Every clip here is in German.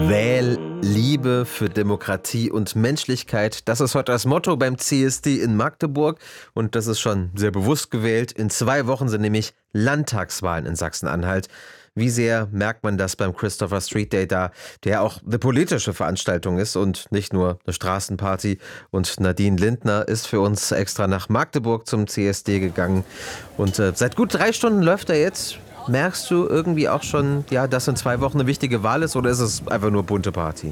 Wähl Liebe für Demokratie und Menschlichkeit. Das ist heute das Motto beim CSD in Magdeburg. Und das ist schon sehr bewusst gewählt. In 2 Wochen sind nämlich Landtagswahlen in Sachsen-Anhalt. Wie sehr merkt man das beim Christopher Street Day da, der auch eine politische Veranstaltung ist und nicht nur eine Straßenparty. Und Nadine Lindner ist für uns extra nach Magdeburg zum CSD gegangen. Und seit gut 3 Stunden läuft er jetzt. Merkst du irgendwie auch schon, ja, dass in 2 Wochen eine wichtige Wahl ist, oder ist es einfach nur bunte Party?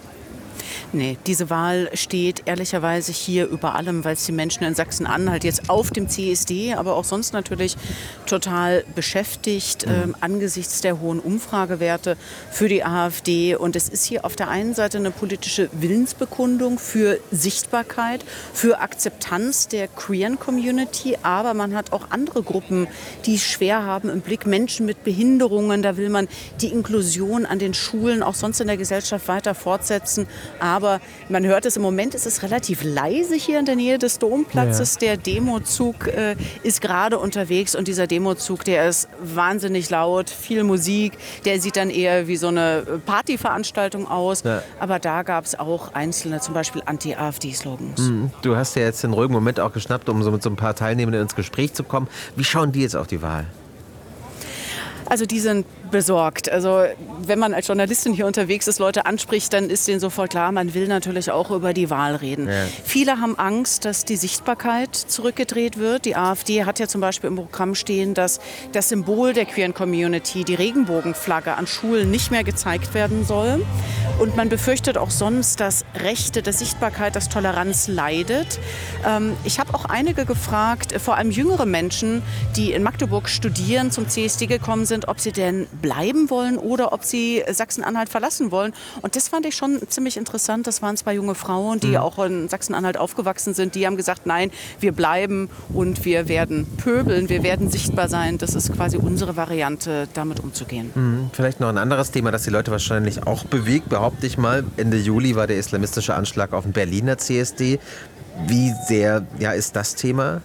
Nee, diese Wahl steht ehrlicherweise hier über allem, weil es die Menschen in Sachsen-Anhalt jetzt auf dem CSD, aber auch sonst natürlich total beschäftigt, angesichts der hohen Umfragewerte für die AfD. Und es ist hier auf der einen Seite eine politische Willensbekundung für Sichtbarkeit, für Akzeptanz der queeren Community, aber man hat auch andere Gruppen, die es schwer haben im Blick, Menschen mit Behinderungen. Da will man die Inklusion an den Schulen, auch sonst in der Gesellschaft weiter fortsetzen. Aber man hört es, im Moment ist es relativ leise hier in der Nähe des Domplatzes. Ja. Der Demozug ist gerade unterwegs und dieser Demozug, der ist wahnsinnig laut, viel Musik. Der sieht dann eher wie so eine Partyveranstaltung aus. Ja. Aber da gab es auch einzelne, zum Beispiel Anti-AfD-Slogans. Du hast ja jetzt den ruhigen Moment auch geschnappt, um so mit so ein paar Teilnehmenden ins Gespräch zu kommen. Wie schauen die jetzt auf die Wahl? Also die sind besorgt. Also wenn man als Journalistin hier unterwegs ist, Leute anspricht, dann ist denen sofort klar, man will natürlich auch über die Wahl reden. Ja. Viele haben Angst, dass die Sichtbarkeit zurückgedreht wird. Die AfD hat ja zum Beispiel im Programm stehen, dass das Symbol der queeren Community, die Regenbogenflagge, an Schulen nicht mehr gezeigt werden soll. Und man befürchtet auch sonst, dass Rechte, dass Sichtbarkeit, dass Toleranz leidet. Ich habe auch einige gefragt, vor allem jüngere Menschen, die in Magdeburg studieren, zum CSD gekommen sind, ob sie denn bleiben wollen oder ob sie Sachsen-Anhalt verlassen wollen. Und das fand ich schon ziemlich interessant. Das waren 2 junge Frauen, die auch in Sachsen-Anhalt aufgewachsen sind. Die haben gesagt, nein, wir bleiben und wir werden pöbeln, wir werden sichtbar sein. Das ist quasi unsere Variante, damit umzugehen. Vielleicht noch ein anderes Thema, das die Leute wahrscheinlich auch bewegt, behaupte ich mal. Ende Juli war der islamistische Anschlag auf den Berliner CSD. Wie sehr ist das Thema?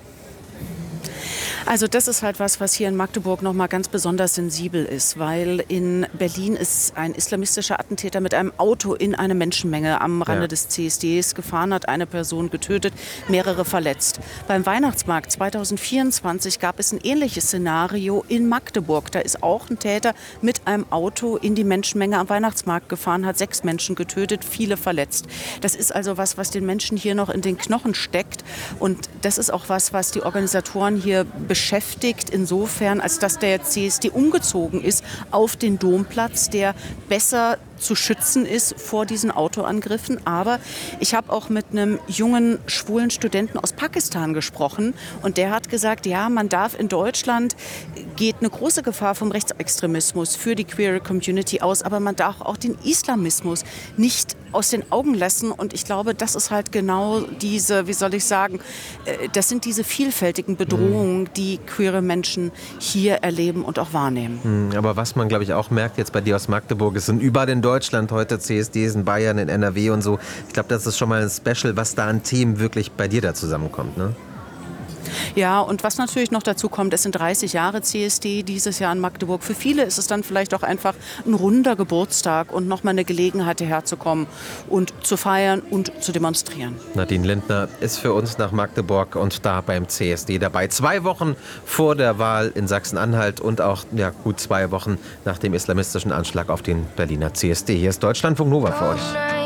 Also das ist halt was hier in Magdeburg noch mal ganz besonders sensibel ist, weil in Berlin ist ein islamistischer Attentäter mit einem Auto in eine Menschenmenge am Rande des CSDs gefahren, hat eine Person getötet, mehrere verletzt. Beim Weihnachtsmarkt 2024 gab es ein ähnliches Szenario in Magdeburg. Da ist auch ein Täter mit einem Auto in die Menschenmenge am Weihnachtsmarkt gefahren, hat 6 Menschen getötet, viele verletzt. Das ist also was den Menschen hier noch in den Knochen steckt. Und das ist auch was die Organisatoren hier beschäftigt, insofern, als dass der CSD umgezogen ist auf den Domplatz, der besser zu schützen ist vor diesen Autoangriffen. Aber ich habe auch mit einem jungen, schwulen Studenten aus Pakistan gesprochen und der hat gesagt, ja, man darf in Deutschland, geht eine große Gefahr vom Rechtsextremismus für die queere Community aus, aber man darf auch den Islamismus nicht aus den Augen lassen und ich glaube, das ist halt genau diese, wie soll ich sagen, das sind diese vielfältigen Bedrohungen, die queere Menschen hier erleben und auch wahrnehmen. Aber was man, glaube ich, auch merkt jetzt bei dir aus Magdeburg, es sind überall in Deutschland heute CSDs, in Bayern, in NRW und so. Ich glaube, das ist schon mal ein Special, was da an Themen wirklich bei dir da zusammenkommt, ne? Ja, und was natürlich noch dazu kommt, es sind 30 Jahre CSD dieses Jahr in Magdeburg. Für viele ist es dann vielleicht auch einfach ein runder Geburtstag und nochmal eine Gelegenheit, hierher zu kommen und zu feiern und zu demonstrieren. Nadine Lindner ist für uns nach Magdeburg und da beim CSD dabei. 2 Wochen vor der Wahl in Sachsen-Anhalt und auch gut 2 Wochen nach dem islamistischen Anschlag auf den Berliner CSD. Hier ist Deutschlandfunk Nova für euch.